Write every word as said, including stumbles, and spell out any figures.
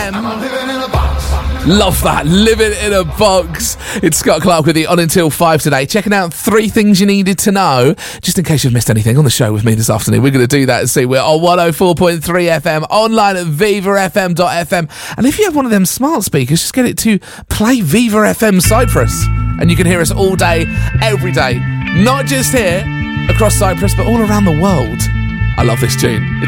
M. Love that. Living in a box. It's Scott Clark with you on until five today. Checking out three things you needed to know, just in case you've missed anything on the show with me this afternoon. We're going to do that and see. We're on one oh four point three F M, online at viva f m dot f m. And if you have one of them smart speakers, just get it to play Viva F M Cyprus. And you can hear us all day, every day. Not just here, across Cyprus, but all around the world. I love this tune. It's